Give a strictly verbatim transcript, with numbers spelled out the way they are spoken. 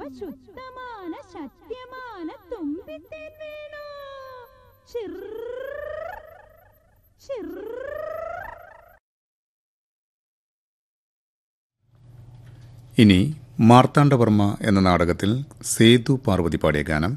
ശുദ്ധമാന സത്യമാന തുമ്പിത്തേൻ വേണോ? ശിർ ശിർ. ഇനി മാർത്താണ്ഡവർമ്മ എന്ന നാടകത്തിൽ സേതു പാർവതി പാടിയ ഗാനം